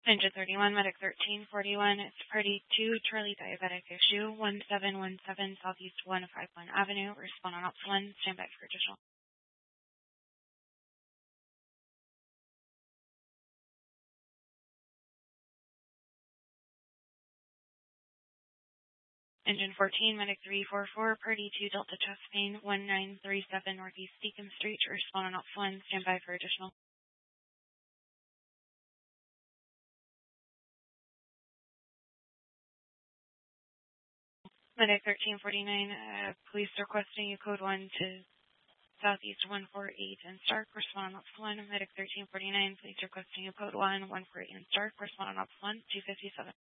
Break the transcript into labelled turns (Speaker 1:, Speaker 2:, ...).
Speaker 1: Engine 31, Medic 1341, it's Party 2, Charlie Diabetic Issue, 1717 Southeast 151 Avenue, respond on Ops 1, stand by for additional. Engine 14, Medic 344, Party 2, Delta Chest Pain, 1937 Northeast Deacon Street, respond on Ops 1, stand by for additional. Medic 1349, police requesting you code 1 to Southeast 148 and Stark, respond on Ops 1. Medic 1349, police requesting you code 1, 148 and Stark, respond on Ops 1, 257.